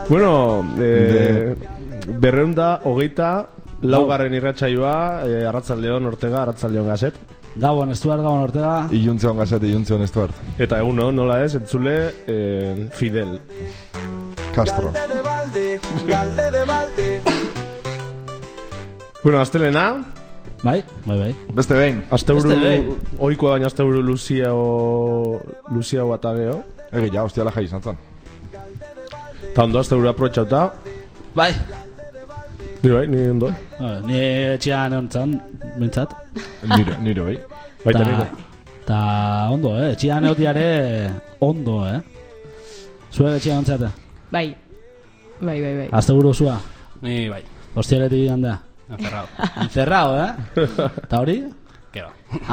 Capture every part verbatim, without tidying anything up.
Bueno, eh, berreunda, hogeita, laugarren irratsaioa, eh, Arratsaldeon Ortega, Arratsaldeon Gazet. Gabon Estuart, Gabon Ortega. Iluntzeon Gazet, iluntzeon Estuart. Eta eguno, nola ez, entzule, eh, Fidel Castro. Bueno, astelena. Bai, bai, bai. Beste behin. Asteburu, oikoa baina asteburu luziago, luziago eta geho. Egi, ja, hostiala jai izan zan. Eta ondo, asteburu aprotxauta. Bai. Ni bai, ni ondo. Ni etxean egontzan, bintzat. Nire, nire bai. Baita nire. Ta ondo, eh? Etxean egotiare ondo, eh? Zue etxean egontzate? Bai. Bai, bai, bai. Asteburu zua? Ni bai. Hostialetik gandea? Encerrado. Encerrado, eh? Eta hori? Keba.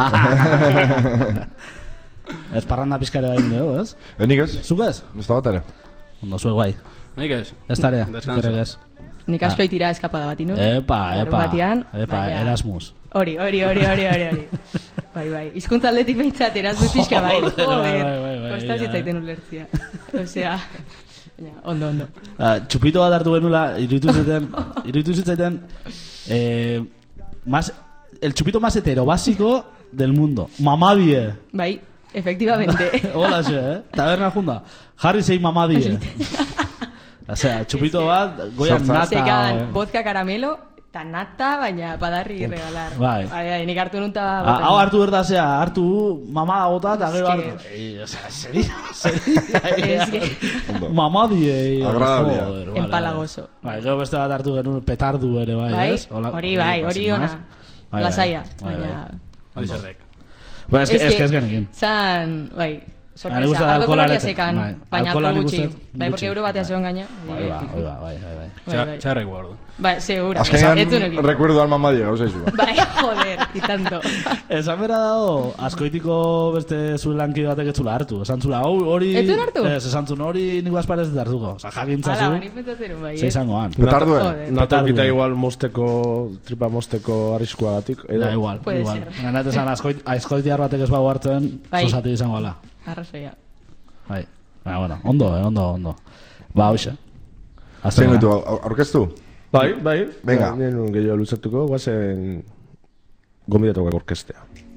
Ez parranda pizkare da indeo, ez? Enik ez? Zuk ez? Ez da bat ere. Ondo, zuek guai. Nik ez. Ez tarea, Descanso. zerek ez. Nik asko itira eskapada bat, ino? Epa, epa. Batian, Epa, baina- Erasmus. Hori, hori, hori, hori, hori, hori. Bai, bai. Hizkuntza aldetik behintzat, Erasmus pixka bai. Joder, bai, bai, Joder, bai, bai, kostaz ja. zitzaiten ulertzia. Osea, baina, ondo, ondo. Ah, txupito bat hartu genula, iruditu zitzaiten, iruditu zitzaiten, eh, más, el chupito más heterobásico del mundo. Mamadie. Bai, efectivamente. Hola, xe, eh? Taberna junda. Harry sei mamadie. Osea, txupito bat, goian Sartza. nata. Sekan, vodka karamelo, eta nata, baina padarri regalar. Bai. Bai, bai, nik hartu nun ta... Ah, hau hartu berdazea, hartu mamada bota, eta gero Eske- hartu. Ei, osea, seri, seri. Eske- Mamadie. Agradablea. Joder, vale, Empalagoso. Bai, gero beste bat hartu genuen petardu ere, bai, Bai, ez? Hola- hori bai, hori sin ona. más. Bai, bai. Lasaia, Bai, bai. baina... Hori zerrek. Bueno, es que es que es genekin. Zan, bai, A mí me gusta sorpresa. el Algo alcohol kolonia arete. sekan, Bai, baina alkohola hartu nik gutxi. uste Bai, porque gutxi. euro batea zegoen gaina. Bai, bai, bai, bai, bai, bai. Bai, bai. Txarrek guardu. Bai, segura. Azkenean, Ez duen egin. recuerdo alma madia, gauza izu. Bai, joder, y tanto. Esan bera dago, askoitiko beste zuen lankide batek ez zula hartu. Esan zula, hau, hori... Ez zuen hartu? Ez, esan zuen hori nik basparez ez hartuko. Osa, jakintza Hala, zu, bani pentsatzen bai, ze eh? izangoan. Petarduen. Joder. Nata Petardu. ukita igual mosteko, tripa mosteko arriskuagatik. edo? Da, igual, Puede igual. ser. Gainat esan, askoit, askoitiar batek ez bau hartzen, Bai. sosati izango ala. Arrazoia. Bai. Baina, bueno, ondo, eh, ondo, ondo. Ba, hoxe. Zein ditu, aur- aurkeztu? Bai, bai. Venga. Nien gehiago luzatuko, guazen gomidatuak orkestea.